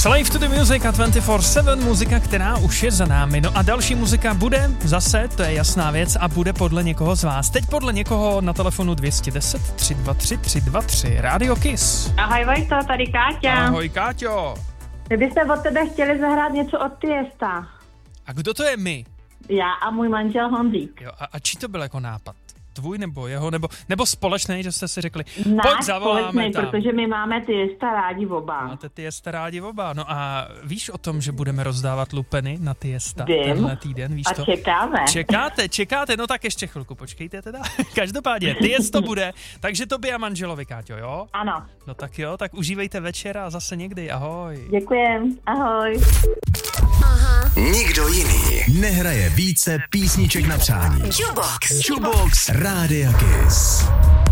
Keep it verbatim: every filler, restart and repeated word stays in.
Slave to the Music a dvacet čtyři sedm muzika, která už je za námi. No a další muzika bude zase, to je jasná věc, a bude podle někoho z vás. Teď podle někoho na telefonu dvě jedna nula tři dva tři tři dva tři. Radio Kiss. Ahoj Vojto, tady Káťa. Ahoj Káťo. My byste od tebe chtěli zahrát něco od Tiesta. A kdo to je my? Já a můj manžel Honzík. Jo, a, a čí to byl jako nápad? Tvůj nebo jeho, nebo, nebo společný, že jste si řekli, Náš pojď zavoláme společný, tam. Protože my máme Tiesta rádi oba. Máte Tiesta rádi oba. No a víš o tom, že budeme rozdávat lupeny na Tiesta Vím. tenhle týden, víš a to? čekáme. Čekáte, čekáte, no tak ještě chvilku, počkejte teda. Každopádně, Tiesto bude, takže tobě a manželovi, Káťo, jo? Ano. No tak jo, tak užívejte večer a zase někdy, ahoj. Děkujem, ahoj. Aha. Nikdo jiný nehraje více písniček na přání. Jukebox. Jukebox Rádia Kiss.